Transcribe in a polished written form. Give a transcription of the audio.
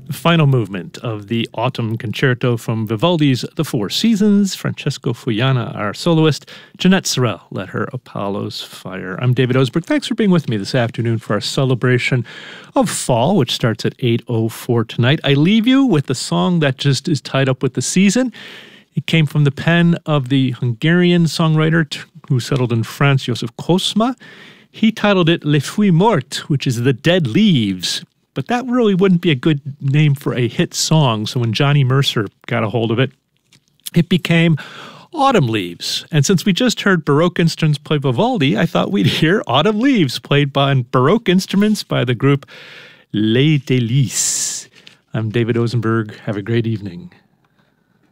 The final movement of the Autumn Concerto from Vivaldi's The Four Seasons. Francesco Foiana, our soloist. Jeanette Sorel led her Apollo's Fire. I'm David Osberg. Thanks for being with me this afternoon for our celebration of fall, which starts at 8:04 tonight. I leave you with a song that just is tied up with the season. It came from the pen of the Hungarian songwriter who settled in France, Josef Kosma. He titled it Les Feuilles Mortes, which is The Dead Leaves. But that really wouldn't be a good name for a hit song, so when Johnny Mercer got a hold of it, it became Autumn Leaves. And since we just heard Baroque instruments play Vivaldi, I thought we'd hear Autumn Leaves played by Baroque instruments by the group Les Délices. I'm David Osenberg. Have a great evening.